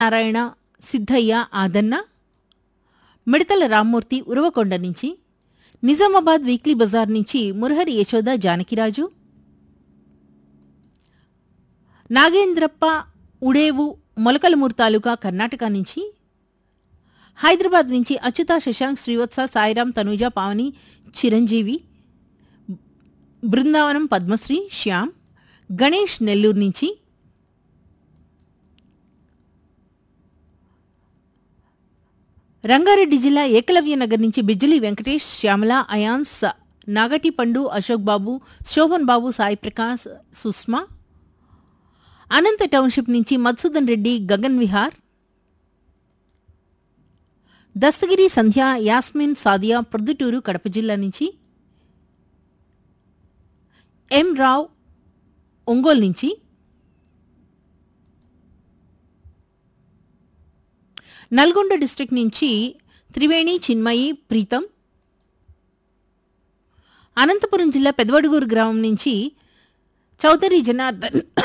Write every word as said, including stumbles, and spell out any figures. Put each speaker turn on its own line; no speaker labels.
నారాయణ, సిద్ధయ్య, ఆదన్న, మిడతల రామ్మూర్తి ఉరవకొండ నుంచి, నిజామాబాద్ వీక్లీ బజార్ నుంచి మురహరి యశోద, జానకిరాజు, నాగేంద్రప్ప ఉడేవు, మొలకలమూరు తాలూకా, కర్ణాటక నుంచి, హైదరాబాద్ నుంచి అచ్యుత, శశాంక్, శ్రీవత్స, సాయిరాం, తనూజ, పావని, చిరంజీవి, బృందావనం, పద్మశ్రీ, శ్యామ్, గణేష్ నెల్లూరు నుంచి, రంగారెడ్డి జిల్లా ఏకలవ్య నగర్ నుంచి బిజ్జులి వెంకటేష్, శ్యామల, అయాన్స్, నాగటి పండు, అశోక్ బాబు, శోభన్ బాబు, సాయి ప్రకాష్, సుష్మా, అనంత టౌన్షిప్ నుంచి మధుసూదన్ రెడ్డి, గగన్ విహార్, దస్తగిరి, సంధ్య, యాస్మిన్, సాదియా, ప్రొద్దుటూరు, కడప జిల్లా నుంచి, ఎం రావ్, ఒంగోలు నుంచి, నల్గొండ డిస్ట్రిక్ట్ నుంచి త్రివేణి, చిన్మయి, ప్రీతం, అనంతపురం జిల్లా పెదవడుగూరు గ్రామం నుంచి చౌదరి జనార్దన్